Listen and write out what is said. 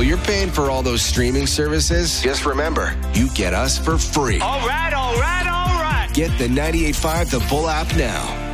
Though you're paying for all those streaming services, just remember, you get us for free. All right, all right, all right. Get the 98.5 The Bull app now.